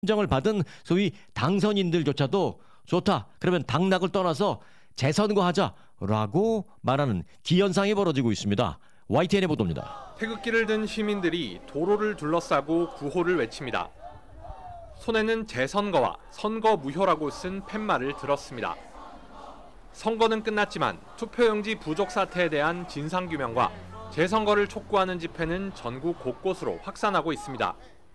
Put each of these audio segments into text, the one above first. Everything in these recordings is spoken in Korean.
인정을 받은 소위 당선인들조차도 좋다, 그러면 당락을 떠나서 재선거하자라고 말하는 기현상이 벌어지고 있습니다. YTN의 보도입니다. 태극기를 든 시민들이 도로를 둘러싸고 구호를 외칩니다. 손에는 재선거와 선거 무효라고 쓴 팻말을 들었습니다. 선거는 끝났지만 투표용지 부족 사태에 대한 진상규명과 재선거를 촉구하는 집회는 전국 곳곳으로 확산하고 있습니다.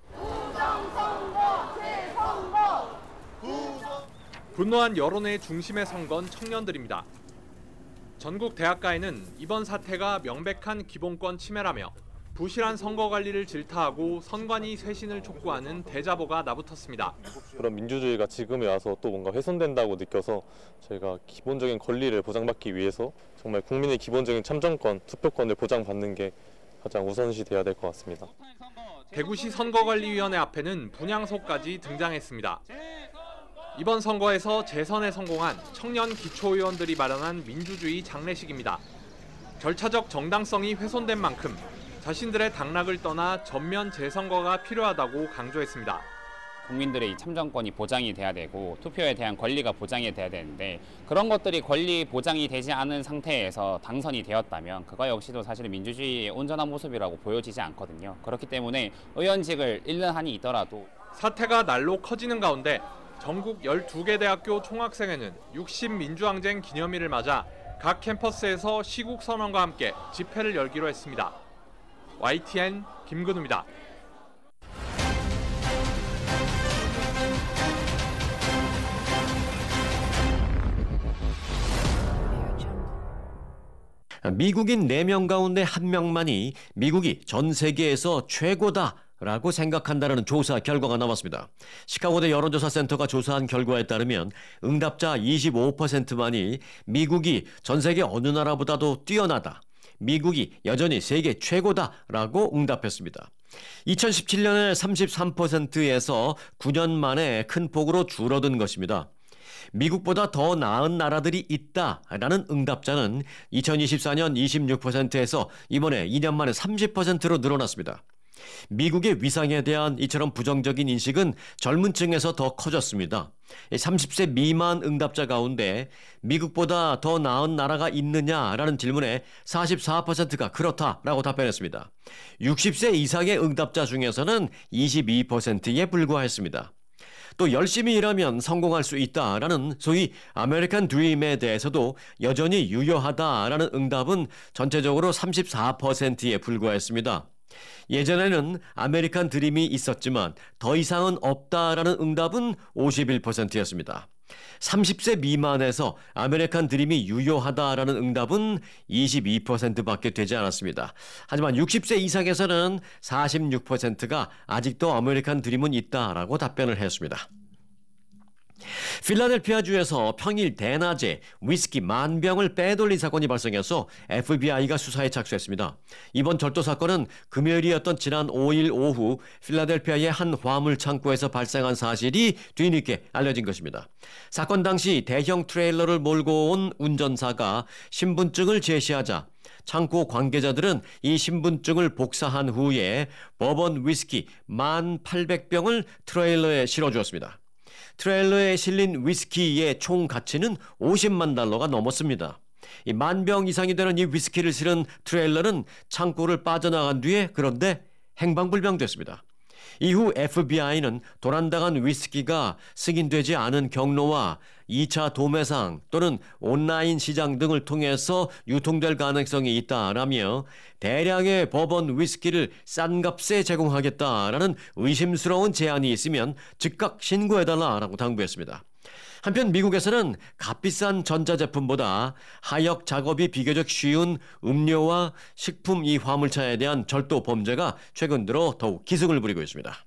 분노한 여론의 중심에 선 건 청년들입니다. 전국 대학가에는 이번 사태가 명백한 기본권 침해라며 부실한 선거 관리를 질타하고 선관위 쇄신을 촉구하는 대자보가 나붙었습니다. 그런 민주주의가 지금에 와서 또 뭔가 훼손된다고 느껴서 저희가 기본적인 권리를 보장받기 위해서 정말 국민의 기본적인 참정권, 투표권을 보장받는 게 가장 우선시 돼야 될 것 같습니다. 대구시 선거관리위원회 앞에는 분향소까지 등장했습니다. 이번 선거에서 재선에 성공한 청년 기초의원들이 마련한 민주주의 장례식입니다. 절차적 정당성이 훼손된 만큼 자신들의 당락을 떠나 전면 재선거가 필요하다고 강조했습니다. 국민들의 참정권이 보장이 돼야 되고 투표에 대한 권리가 보장이 돼야 되는데 그런 것들이 권리 보장이 되지 않은 상태에서 당선이 되었다면 그거 역시도 사실 민주주의의 온전한 모습이라고 보여지지 않거든요. 그렇기 때문에 의원직을 잃는 한이 있더라도 사태가 날로 커지는 가운데 전국 12개 대학교 총학생회는 60민주항쟁 기념일을 맞아 각 캠퍼스에서 시국선언과 함께 집회를 열기로 했습니다. YTN 김근우입니다. 미국인 4명 가운데 1명만이 미국이 전 세계에서 최고다라고 생각한다는 조사 결과가 나왔습니다. 시카고대 여론조사센터가 조사한 결과에 따르면 응답자 25%만이 미국이 전 세계 어느 나라보다도 뛰어나다, 미국이 여전히 세계 최고다라고 응답했습니다. 2017년에 33%에서 9년 만에 큰 폭으로 줄어든 것입니다. 미국보다 더 나은 나라들이 있다라는 응답자는 2024년 26%에서 이번에 2년 만에 30%로 늘어났습니다. 미국의 위상에 대한 이처럼 부정적인 인식은 젊은 층에서 더 커졌습니다. 30세 미만 응답자 가운데 미국보다 더 나은 나라가 있느냐라는 질문에 44%가 그렇다라고 답변했습니다. 60세 이상의 응답자 중에서는 22%에 불과했습니다. 또 열심히 일하면 성공할 수 있다라는 소위 아메리칸 드림에 대해서도 여전히 유효하다라는 응답은 전체적으로 34%에 불과했습니다. 예전에는 아메리칸 드림이 있었지만 더 이상은 없다라는 응답은 51%였습니다. 30세 미만에서 아메리칸 드림이 유효하다라는 응답은 22%밖에 되지 않았습니다. 하지만 60세 이상에서는 46%가 아직도 아메리칸 드림은 있다라고 답변을 했습니다. 필라델피아주에서 평일 대낮에 위스키 10,000병을 빼돌린 사건이 발생해서 FBI가 수사에 착수했습니다. 이번 절도 사건은 금요일이었던 지난 5일 오후 필라델피아의 한 화물 창고에서 발생한 사실이 뒤늦게 알려진 것입니다. 사건 당시 대형 트레일러를 몰고 온 운전사가 신분증을 제시하자 창고 관계자들은 이 신분증을 복사한 후에 버번 위스키 1,800병을 트레일러에 실어주었습니다. 트레일러에 실린 위스키의 총 가치는 $500만 넘었습니다. 이 10,000병 이상이 되는 이 위스키를 실은 트레일러는 창고를 빠져나간 뒤에 그런데 행방불명됐습니다. 이후 FBI는 도난당한 위스키가 승인되지 않은 경로와 2차 도매상 또는 온라인 시장 등을 통해서 유통될 가능성이 있다라며 대량의 버번 위스키를 싼 값에 제공하겠다라는 의심스러운 제안이 있으면 즉각 신고해달라라고 당부했습니다. 한편 미국에서는 값비싼 전자제품보다 하역 작업이 비교적 쉬운 음료와 식품 이 화물차에 대한 절도 범죄가 최근 들어 더욱 기승을 부리고 있습니다.